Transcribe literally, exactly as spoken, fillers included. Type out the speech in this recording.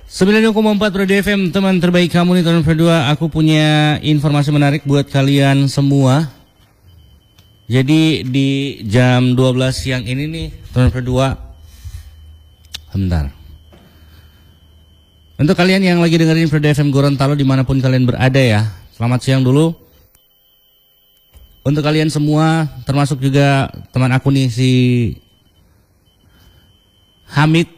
sembilan puluh koma empat Radio F M, teman terbaik kamu nih tahun kedua. Aku punya informasi menarik buat kalian semua. Jadi di jam dua belas siang ini nih tahun kedua. Sebentar. Untuk kalian yang lagi dengerin Radio F M Gorontalo dimanapun kalian berada ya, selamat siang dulu. Untuk kalian semua, termasuk juga teman aku nih si Hamid